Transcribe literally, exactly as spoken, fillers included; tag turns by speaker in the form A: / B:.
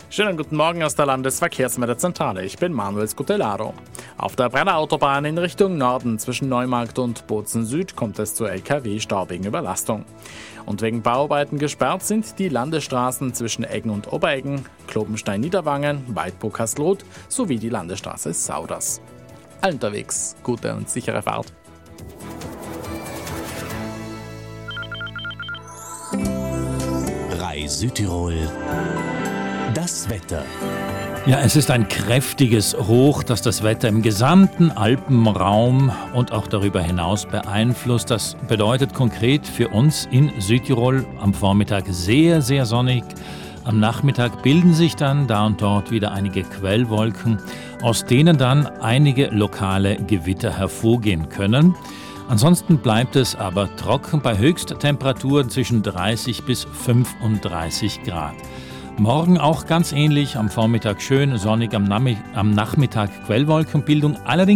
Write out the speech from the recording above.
A: Schönen guten Morgen aus der Landesverkehrsmittelzentrale. Ich bin Manuel Scutellaro. Auf der Brenner Autobahn in Richtung Norden zwischen Neumarkt und Bozen Süd kommt es zur L K W-Stau wegen Überlastung. Und wegen Bauarbeiten gesperrt sind die Landesstraßen zwischen Eggen und Obereggen, Klobenstein-Niederwangen, Waldburg-Hasloth sowie die Landesstraße Sauders. Allen unterwegs gute und sichere Fahrt.
B: Rai Südtirol. Das Wetter.
C: Ja, es ist ein kräftiges Hoch, das das Wetter im gesamten Alpenraum und auch darüber hinaus beeinflusst. Das bedeutet konkret für uns in Südtirol am Vormittag sehr, sehr sonnig. Am Nachmittag bilden sich dann da und dort wieder einige Quellwolken, aus denen dann einige lokale Gewitter hervorgehen können. Ansonsten bleibt es aber trocken bei Höchsttemperaturen zwischen dreißig bis fünfunddreißig Grad. Morgen auch ganz ähnlich, am Vormittag schön, sonnig, am, Nam- am Nachmittag Quellwolkenbildung, allerdings